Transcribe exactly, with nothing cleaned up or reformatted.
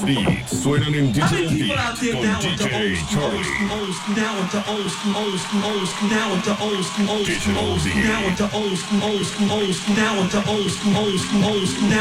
beats suenan en How many Digital people out Beat there con now into D old J school, old Charlie. school, old school, now into old school, old school, old school, now into old school, old school, Digital old school, Beat. now into old school, old school, old school, now into old school, old school, old school, now